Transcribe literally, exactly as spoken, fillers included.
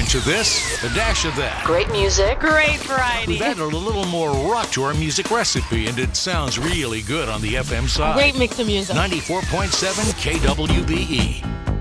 inch of this, a dash of that. Great music. Great variety. We've added a little more rock to our music recipe, and it sounds really good on the F M side. Great mix of music. ninety-four point seven K W B E.